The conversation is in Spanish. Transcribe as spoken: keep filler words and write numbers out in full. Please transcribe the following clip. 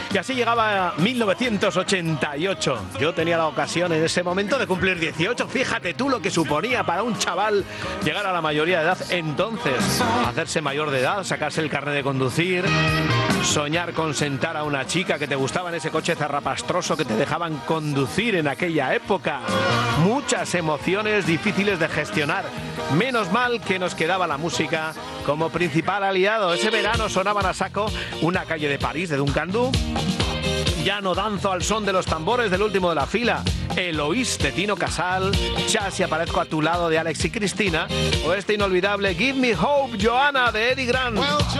Y así llegaba mil novecientos ochenta y ocho. Yo tenía la ocasión en ese momento de cumplir dieciocho. Fíjate tú lo que suponía para un chaval llegar a la mayoría de edad. Entonces, hacerse mayor de edad, sacarse el carnet de conducir, soñar con sentar a una chica que te gustaba en ese coche zarrapastroso que te dejaban conducir en aquella época. Muchas emociones difíciles de gestionar. Menos mal que nos quedaba la música como principal aliado. Ese verano sonaban a saco Una calle de París de Duncan Du, Ya no danzo al son de los tambores del último de la fila, Eloís de Tino Casal, Ya si aparezco a tu lado de Alex y Cristina, o este inolvidable Give Me Hope, Joanna de Eddie Grant.